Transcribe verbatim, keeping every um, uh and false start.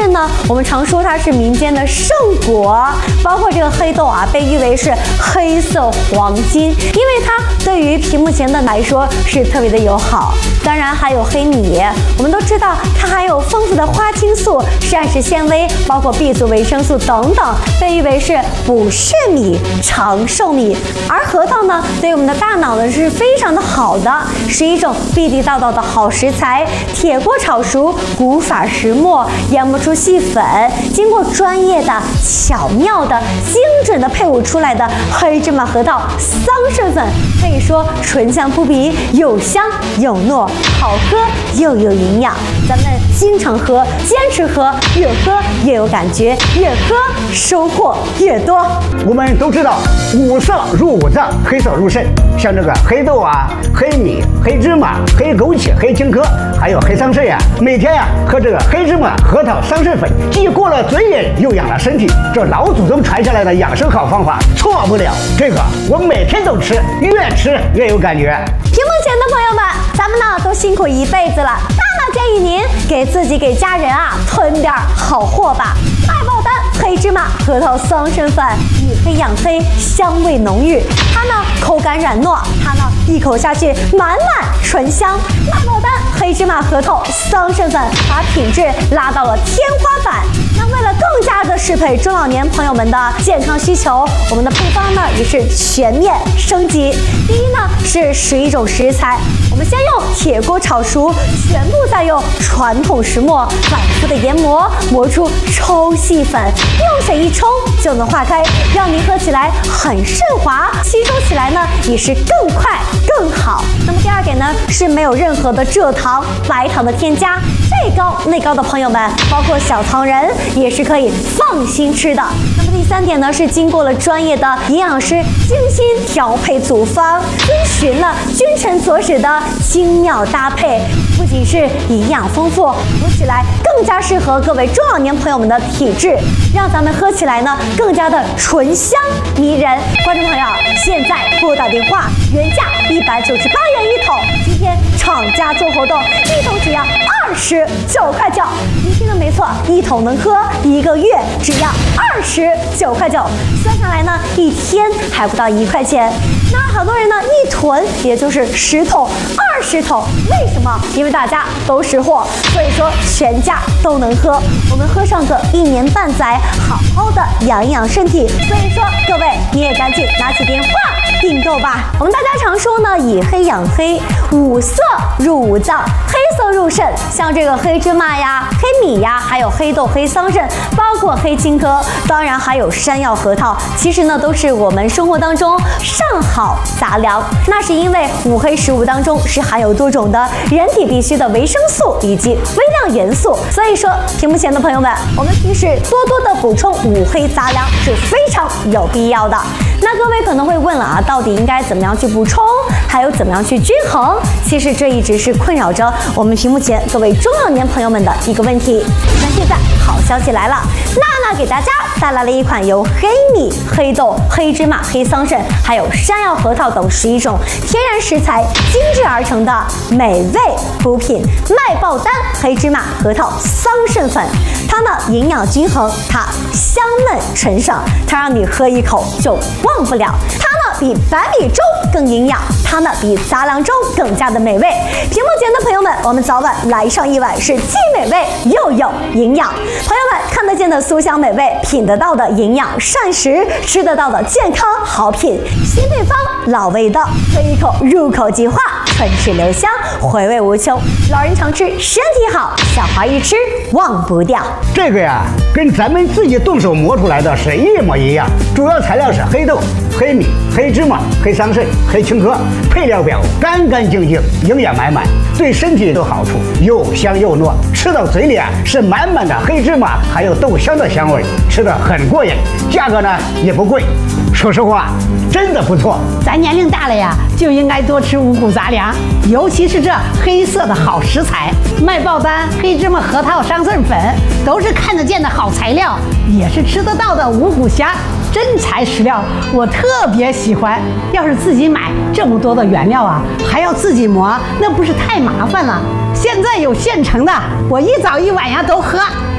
葚呢，我们常说它是民间的圣果，包括这个黑豆啊，被誉为是黑色黄金，因为它对于屏幕前的来说是特别的友好。当然还有黑米，我们都知道它含有丰富的花青素、膳食纤维，包括 B 族维生素等等，被誉为是补肾米、长寿米。而核桃呢，对我们的大脑呢是非常的好的，是一种地地道道的好食材。铁锅炒熟，古法石磨，研磨出细粉，经过专业的、巧妙的、精准的配伍出来的黑芝麻核桃桑葚粉，可以说醇香扑鼻，有香有糯，好喝又有营养。咱们经常喝，坚持喝，越喝越有感觉，越喝收获越多。 我们都知道五色入五脏，黑色入肾，像这个黑豆啊、黑米、黑芝麻、黑枸杞、黑青稞，还有黑桑葚呀，每天呀喝这个黑芝麻核桃桑葚粉，既过了嘴瘾，又养了身体，这老祖宗传下来的养生好方法，错不了。这个我每天都吃，越吃越有感觉。 屏幕前的朋友们，咱们呢都辛苦一辈子了，那么建议您给自己给家人啊囤点好货吧。麦爆丹黑芝麻核桃桑葚粉，以黑养黑，香味浓郁，它呢口感软糯，它呢一口下去满满醇香。麦爆丹黑芝麻核桃桑葚粉把品质拉到了天花板。那为了更加的适配中老年朋友们的健康需求，我们的配方呢也是全面升级。第一呢是十一种食材，我们先用铁锅炒熟，全部再用传统石磨反复的研磨，磨出超细粉，用水一冲就能化开，让您喝起来很顺滑，吸收起来呢也是更快更好。那么第二点呢是没有任何的蔗糖、白糖的添加，这高那高的朋友们，包括小糖人也是可以放心吃的。那么第三点呢是经过了专业的营养师精心调配组方，遵循了君臣佐使的精妙搭配，不仅是营养丰富，喝起来更加适合各位中老年朋友们的体质，让咱们喝起来呢更加的醇香迷人。观众朋友，现在拨打电话，原价一百九十八元一桶，今天厂家做活动，一桶只要二十九块九。您听的没错，一桶能喝一个月，只要二十九块九，算下来呢，一天还不到一块钱。那好多人呢一囤也就是十桶、二十桶，为什么？因为大家都识货，所以说全家都能喝。我们喝上个一年半载，好好的养一养身体。所以说各位你也赶紧拿起电话订购吧。我们大家常说呢，以黑养黑，五色入五脏，黑色入肾。像这个黑芝麻呀、黑米呀，还有黑豆、黑桑葚，包括黑青稞，当然还有山药、核桃，其实呢都是我们生活当中上好杂粮。那是因为五黑食物当中是含有多种的人体必需的维生素以及微量元素，所以说屏幕前的朋友们，我们平时多多的补充五黑杂粮是非常有必要的。那各位可能会问了啊，到底应该怎么样去补充，还有怎么样去均衡？其实这一直是困扰着我们屏幕前各位中老年朋友们的一个问题。那现在好消息来了，娜娜给大家带来了一款由黑米、黑豆、黑芝麻、黑桑葚，还有山药、核桃等十一种天然食材精制而成的美味补品——麦爆丹黑芝麻核桃桑葚粉。它呢营养均衡，它香嫩醇爽，它让你喝一口就忘不了。它呢比白米粥更营养，它呢比杂粮粥更加的美味。屏幕前的朋友们，我们早晚来上一碗是既美味又有营养。朋友们看得见的酥香美味，品得到的营养膳食，吃得到的健康好品，新配方老味道，喝一口入口即化，唇齿留香，回味无穷。老人常吃，身体好；小孩一吃忘不掉。 这个呀，跟咱们自己动手磨出来的是一模一样，主要材料是黑豆、黑米、黑芝麻、黑桑葚、黑青稞，配料表干干净净，营养满满，对身体有好处，又香又糯，吃到嘴里啊是满满的黑芝麻还有豆香的香味，吃得很过瘾，价格呢也不贵。说实话，真的不错。 咱年龄大了呀，就应该多吃五谷杂粮，尤其是这黑色的好食材，麦爆丹、黑芝麻、核桃、桑葚粉，都是看得见的好材料，也是吃得到的五谷虾。真材实料，我特别喜欢。要是自己买这么多的原料啊，还要自己磨，那不是太麻烦了？现在有现成的，我一早一晚呀都喝，